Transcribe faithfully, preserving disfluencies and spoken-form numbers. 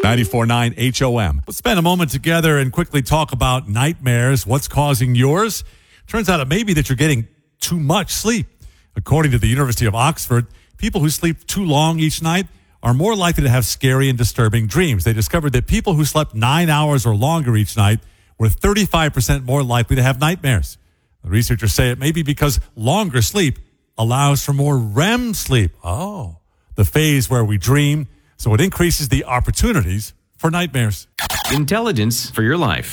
ninety-four point nine H O M. Let's spend a moment together and quickly talk about nightmares. What's causing yours? Turns out it may be that you're getting too much sleep. According to the University of Oxford, people who sleep too long each night are more likely to have scary and disturbing dreams. They discovered that people who slept nine hours or longer each night were thirty-five percent more likely to have nightmares. The researchers say it may be because longer sleep allows for more R E M sleep. Oh, the phase where we dream. So it increases the opportunities for nightmares. Intelligence for your life.